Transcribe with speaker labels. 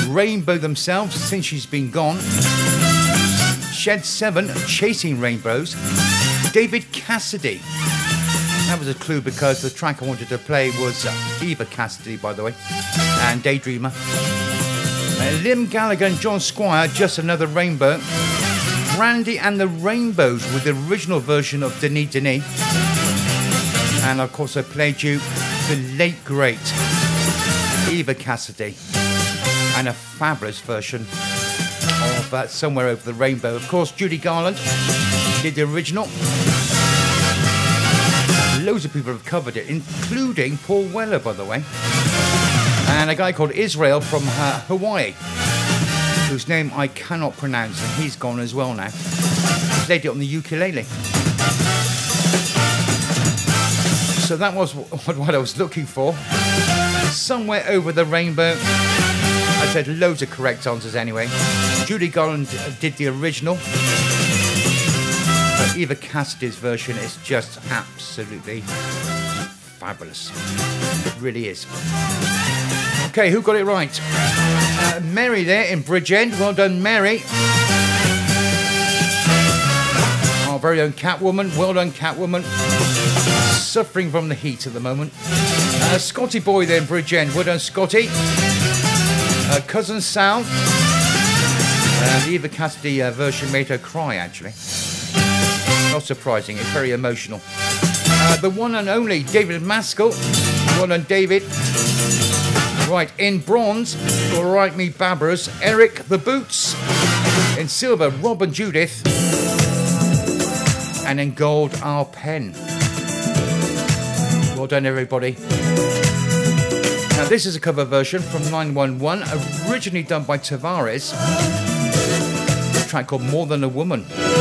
Speaker 1: Rainbow themselves, Since She's Been Gone. Shed 7, Chasing Rainbows. David Cassidy. That was a clue because the track I wanted to play was Eva Cassidy, by the way, and Daydreamer. Liam Gallagher and John Squire, Just Another Rainbow. Brandy and the Rainbows with the original version of Denis Denis. And of course I played you the late great Eva Cassidy and a fabulous version of Somewhere Over the Rainbow. Of course, Judy Garland did the original. Loads of people have covered it, including Paul Weller, by the way. And a guy called Israel from Hawaii, whose name I cannot pronounce, and he's gone as well now. Played it on the ukulele. So that was what I was looking for. Somewhere Over the Rainbow. I said loads of correct answers anyway. Judy Garland did the original. But Eva Cassidy's version is just absolutely fabulous. It really is. Okay, who got it right? Mary there in Bridgend. Well done, Mary. Our very own Catwoman. Well done, Catwoman. Suffering from the heat at the moment. Scotty Boy there in Bridgend. Well done, Scotty. Cousin Sal. The Eva Cassidy version made her cry, actually. Not surprising, it's very emotional. The one and only David Maskell. Well done, David. Right, in bronze, all right, me babbers, Eric the Boots. In silver, Rob and Judith. And in gold, our Pen. Well done, everybody. Now, this is a cover version from 911, originally done by Tavares. A track called More Than a Woman.